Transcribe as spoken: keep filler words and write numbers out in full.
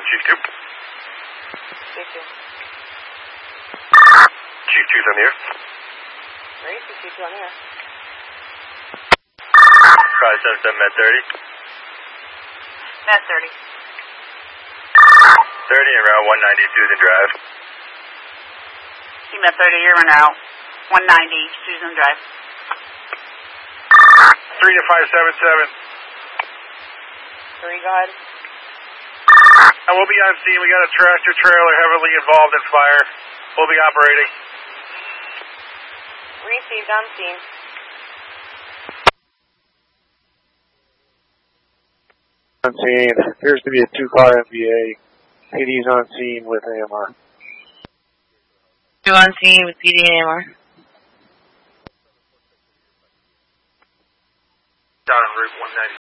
Chief two. Chief two. Chief two's on the air. Right, Chief two on the air. five seven seven, Med thirty. Med thirty. thirty and route one ninety, Susan Drive. Med thirty, you're in route one ninety, Susan Drive. three to five seven seven. three, go ahead. And we'll be on scene. We got a tractor trailer heavily involved in fire. We'll be operating. Received on scene. On scene. Appears to be a two-car M V A. P D's on scene with A M R. Two on scene with P D and A M R. Down on Route one ninety.